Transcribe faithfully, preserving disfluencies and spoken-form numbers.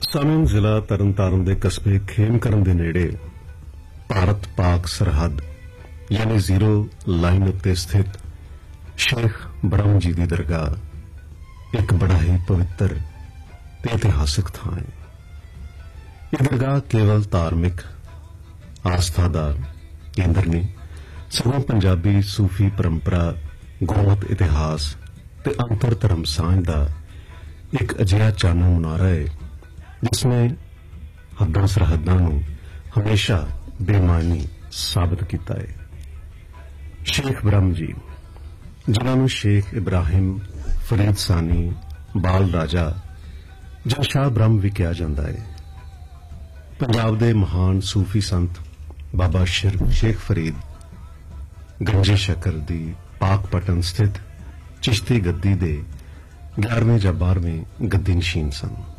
ਸਾਨੂੰ ਜ਼ਿਲ੍ਹਾ ਤਰਨਤਾਰਨ ਦੇ ਕਸਬੇ ਖੇਮਕਰਨ ਦੇ ਨੇੜੇ ਭਾਰਤ ਪਾਕ ਸਰਹੱਦ ਯਾਨੀ ਜ਼ੀਰੋ ਲਾਈਨ ਉੱਤੇ ਸਥਿਤ ਸ਼ੇਖ ਬ੍ਰਹਮ ਜੀ ਦੀ ਦਰਗਾਹ ਇੱਕ ਬੜਾ ਹੀ ਪਵਿੱਤਰ ਤੇ ਇਤਿਹਾਸਕ ਥਾਂ ਹੈ। ਇਹ ਦਰਗਾਹ ਕੇਵਲ ਧਾਰਮਿਕ ਆਸਥਾ ਦਾ ਕੇਂਦਰ ਨਹੀਂ, ਸਗੋਂ ਪੰਜਾਬੀ ਸੂਫੀ ਪਰੰਪਰਾ, ਗੁਰਮਤਿ ਇਤਿਹਾਸ ਤੇ ਅੰਤਰ ਧਰਮ ਸਾਂਝ ਦਾ ਇੱਕ ਅਜਿਹਾ ਚਾਨਣ ਮੁਨਾਰਾ ਹੈ ਜਿਸ ਨੇ ਹੱਦਾਂ ਸਰਹੱਦਾਂ ਨੂੰ ਹਮੇਸ਼ਾ ਬੇਮਾਨੀ ਸਾਬਤ ਕੀਤਾ ਹੈ। ਸ਼ੇਖ ਬ੍ਰਹਮ ਜੀ, ਜਿਨ੍ਹਾਂ ਨੂੰ ਸ਼ੇਖ ਇਬਰਾਹਿਮ ਫਰੀਦ ਸਾਨੀ ਬਾਲ ਰਾਜਾ ਜਾਂ ਸ਼ਾਹ ਬ੍ਰਹਮ ਵੀ ਕਿਹਾ ਜਾਂਦਾ ਹੈ, ਪੰਜਾਬ ਦੇ ਮਹਾਨ ਸੂਫੀ ਸੰਤ ਬਾਬਾ ਸ਼ੇਖ ਫਰੀਦ ਗੰਜੇ ਸ਼ਕਰ ਦੀ ਪਾਕ ਪਟਨ ਸਥਿਤ ਚਿਸ਼ਤੀ ਗੱਦੀ ਦੇ ਗਿਆਰਵੇਂ ਜਾਂ ਬਾਰ੍ਹਵੇਂ ਗੱਦੀ ਨਸ਼ੀਨ ਸਨ।